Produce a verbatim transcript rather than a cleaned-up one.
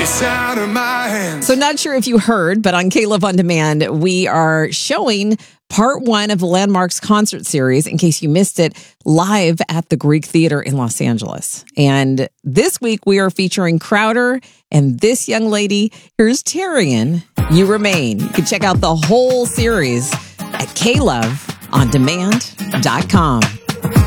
It's out of my hands. So not sure if you heard, but on K-Love On Demand, we are showing part one of the Landmarks concert series, in case you missed it, live at the Greek Theater in Los Angeles. And this week we are featuring Crowder and this young lady. Here's Tarian, You Remain. You can check out the whole series at K Love On Demand dot com.